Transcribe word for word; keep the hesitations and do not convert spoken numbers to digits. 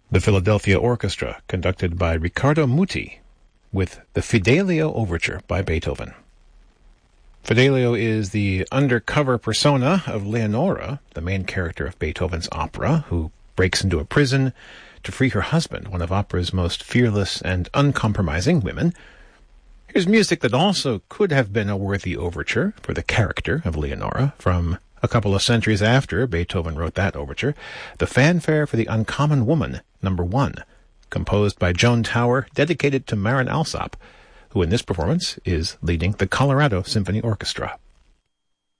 The Philadelphia Orchestra, conducted by Riccardo Muti, with the Fidelio Overture by Beethoven. Fidelio is the undercover persona of Leonora, the main character of Beethoven's opera, who breaks into a prison to free her husband, one of opera's most fearless and uncompromising women. Here's music that also could have been a worthy overture for the character of Leonora from a couple of centuries after Beethoven wrote that overture, the Fanfare for the Uncommon Woman, number one, composed by Joan Tower, dedicated to Marin Alsop, who in this performance is leading the Colorado Symphony Orchestra.